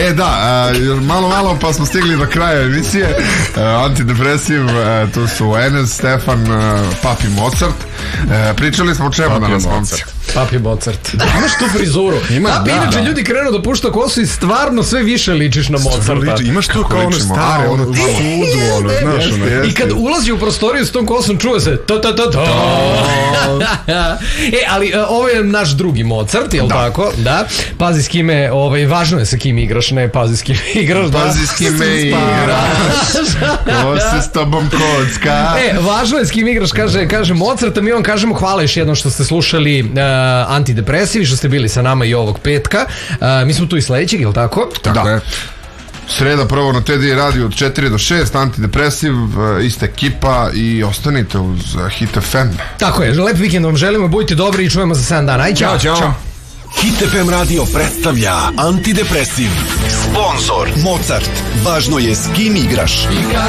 Malo pa smo stigli do kraja emisije. Antidepresiv, tu su Enes, Stefan, Papi Mozart. Pričali smo o čemu danas, momci? Papi Mozart. Imaš tu frizuru. Papi, inače ljudi krenu da pušta kosu i stvarno sve više ličiš na Mozarta. Imaš tu kao ono stare, ono fudu, znaš. I kad ulazi u prostoriju s tom kosom čuje se ali ovo je naš drugi Mozart, jel tako? Da. Pazi s kime, važno je sa kim igraš, ne pazi s kim igraš. Pazi s kime igraš. Ko se s tobom kocka. Važno je s kim igraš, kaže Mozart, a mi vam kažemo hvala još jednom što ste slušali Antidepresivi, što ste bili sa nama i ovog petka. Mi smo tu i sledećeg, jel tako? Tako je. Sreda prvo na TDI radio od 4 do 6, Antidepresiv, ista ekipa i ostanite uz Hit FM. Tako je, lep vikend vam želimo, budite dobri i čujemo za 7 dana. Aj, čao. Hit FM radio predstavlja Antidepresiv. Sponzor Mozart. Važno je s kim igraš.